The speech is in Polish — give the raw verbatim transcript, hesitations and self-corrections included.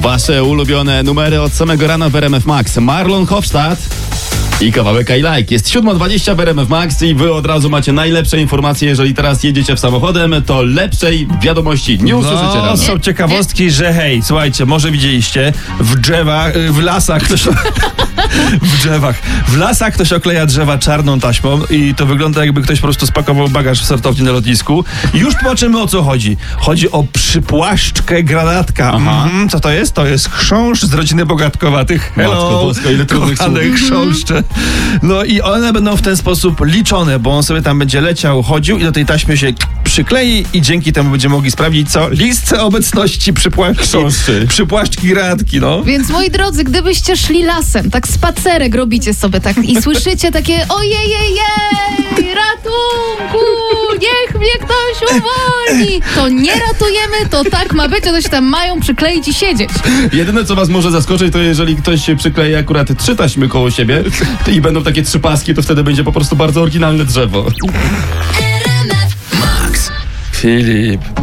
Wasze ulubione numery od samego rana w R M F Max. Marlon Hofstadt i kawałek I Like. Jest siódma dwadzieścia w R M F Max i wy od razu macie najlepsze informacje. Jeżeli teraz jedziecie w samochodem, to lepszej wiadomości nie usłyszycie No, rano. są ciekawostki, że hej, słuchajcie, może widzieliście, w drzewach, w lasach ktoś... w drzewach. W lasach ktoś okleja drzewa czarną taśmą i to wygląda, jakby ktoś po prostu spakował bagaż w sortowni na lotnisku. I już tłumaczymy, o co chodzi. Chodzi o przypłaszczkę granatka. Mhm, co to jest? To jest chrząszcz z rodziny bogatkowatych. Hello, Matko Bosko, ile trudnych kochane słów. chrząszcze. No i one będą w ten sposób liczone, bo on sobie tam będzie leciał, chodził i do tej taśmy się przyklei i dzięki temu będziemy mogli sprawdzić, co? Listę obecności przypłaszczki, Chrząszczy. przypłaszczki granatki, no. Więc moi drodzy, gdybyście szli lasem, tak spacerek robicie sobie tak i słyszycie takie ojejejej, ratunku, niech mnie ktoś uwolni. To nie ratujemy, to tak ma być, one się tam mają przykleić i siedzieć. Jedyne, co was może zaskoczyć, to jeżeli ktoś się przyklei akurat trzy taśmy koło siebie i będą takie trzy paski, to wtedy będzie po prostu bardzo oryginalne drzewo. Filip.